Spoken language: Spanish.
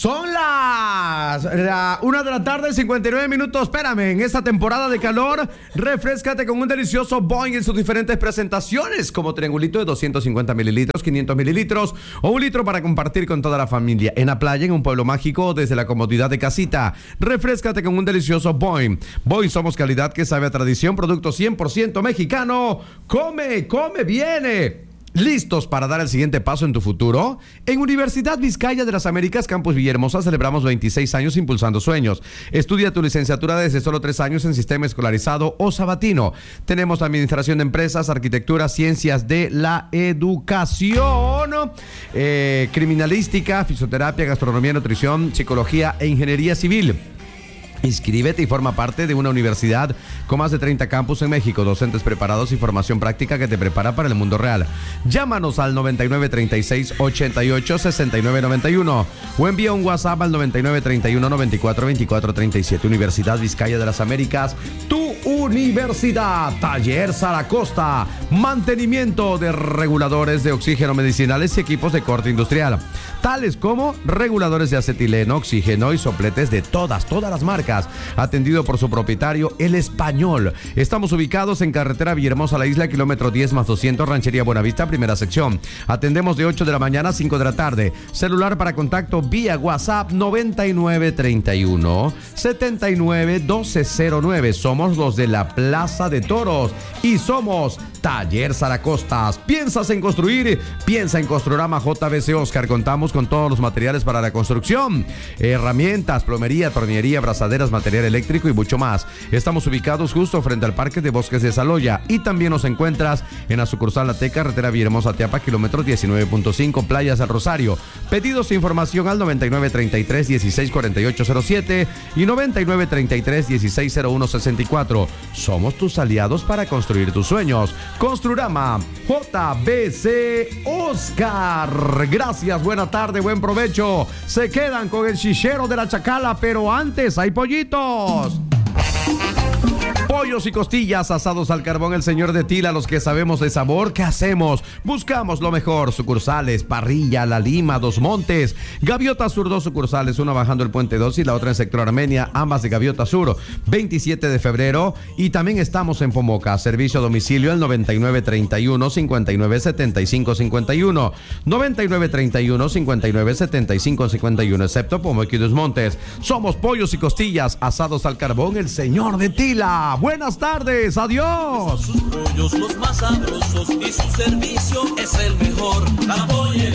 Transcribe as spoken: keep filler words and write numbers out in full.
Son las la una de la tarde, cincuenta y nueve minutos. Espérame, en esta temporada de calor, refréscate con un delicioso Boing en sus diferentes presentaciones, como triangulito de doscientos cincuenta mililitros, quinientos mililitros o un litro para compartir con toda la familia. En la playa, en un pueblo mágico, desde la comodidad de casita. Refréscate con un delicioso Boing. Boing, somos calidad que sabe a tradición, producto cien por ciento mexicano. Come, come, viene. ¿Listos para dar el siguiente paso en tu futuro? En Universidad Vizcaya de las Américas, Campus Villahermosa, celebramos veintiséis años impulsando sueños. Estudia tu licenciatura desde solo tres años en sistema escolarizado o sabatino. Tenemos administración de empresas, arquitectura, ciencias de la educación, eh, criminalística, fisioterapia, gastronomía, nutrición, psicología e ingeniería civil. Inscríbete y forma parte de una universidad con más de treinta campus en México, docentes preparados y formación práctica que te prepara para el mundo real. Llámanos al noventa y nueve, treinta y seis, ochenta y ocho, sesenta y nueve noventa y uno o envía un WhatsApp al noventa y nueve, treinta y uno, noventa y cuatro, veinticuatro, treinta y siete. Universidad Vizcaya de las Américas, tu universidad. Taller Zaracosta, mantenimiento de reguladores de oxígeno medicinales y equipos de corte industrial, tales como reguladores de acetileno, oxígeno y sopletes de todas, todas las marcas. Atendido por su propietario, El Español. Estamos ubicados en carretera Villahermosa, La Isla, kilómetro diez más doscientos, Ranchería Buenavista, primera sección. Atendemos de ocho de la mañana a cinco de la tarde. Celular para contacto vía WhatsApp noventa y nueve, treinta y uno, setenta y nueve, doce cero nueve. Somos los de la Plaza de Toros y somos Taller Zaracostas. ¿Piensas en construir? Piensa en Construrama J B C Oscar. Contamos con todos los materiales para la construcción, herramientas, plomería, tornillería, brazaderas, material eléctrico y mucho más. Estamos ubicados justo frente al Parque de Bosques de Saloya y también nos encuentras en la sucursal La Teca, carretera Villahermosa, Teapa, kilómetro diecinueve punto cinco, Playas del Rosario. Pedidos e información al noventa y nueve, treinta y tres, dieciséis, cuarenta y ocho cero siete y noventa y nueve, treinta y tres, dieciséis, cero uno sesenta y cuatro. Somos tus aliados para construir tus sueños. Construrama J B C Oscar. Gracias, buena tarde, buen provecho. Se quedan con el chichero de la Chacala, pero antes hay pollitos. Pollos y costillas asados al carbón, El Señor de Tila, los que sabemos de sabor. ¿Qué hacemos? Buscamos lo mejor. Sucursales, Parrilla, La Lima, Dos Montes, Gaviota Sur, dos sucursales, una bajando el Puente dos y la otra en sector Armenia, ambas de Gaviota Sur, veintisiete de febrero. Y también estamos en Pomoca, servicio a domicilio al noventa y nueve, treinta y uno, cincuenta y nueve, setenta y cinco, cincuenta y uno, noventa y nueve, treinta y uno, cincuenta y nueve, setenta y cinco, cincuenta y uno, excepto Pomoca y Dos Montes. Somos pollos y costillas asados al carbón, El Señor de Tila. Buenas tardes, adiós. Son sus pollos los más sabrosos y su servicio es el mejor. La pollera.